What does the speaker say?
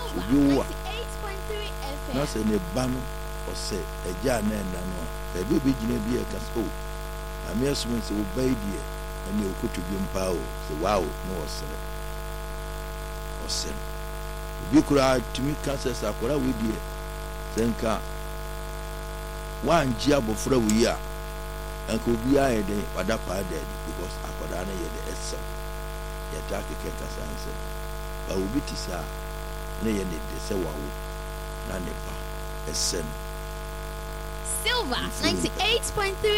Silver 98.3 FM. Na say ne ba no o say eja na na no a be be gina bi e ka so ami asum say wo ba die ani okoto bi mpa o say wow no o say obi kura tumi ka say sakora we die senka wan ji abofra wi a anka obi aye den wada pa dead because akoda na ye de esem ye ta keke kasa ansem ba obi tisa na ye ne de se wawo na ne pa esem. Silver 98.3